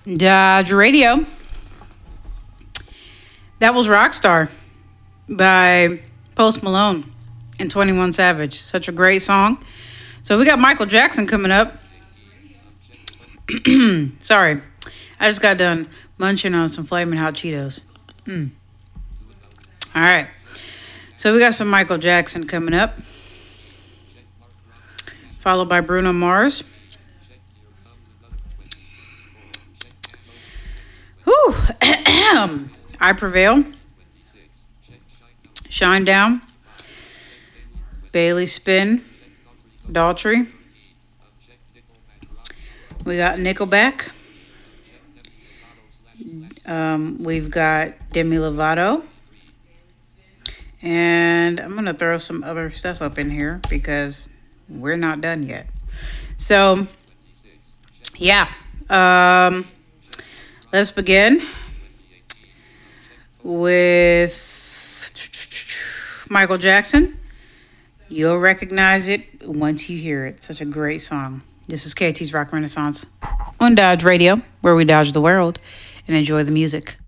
Dodge Radio. That was Rockstar by Post Malone and 21 Savage. Such a great song. So we got Michael Jackson coming up. Sorry, I just got done munching on some Flamin' Hot Cheetos. All right. So we got some Michael Jackson coming up, followed by Bruno Mars. Whew. I Prevail. Shine Down. Bailey Spin. Daltrey. We got Nickelback. We've got Demi Lovato. And I'm going to throw some other stuff up in here because we're not done yet. So, yeah. Let's begin with Michael Jackson. You'll recognize it once you hear it. Such a great song. This is KT's Rock Renaissance on Dodge Radio, where we dodge the world and enjoy the music.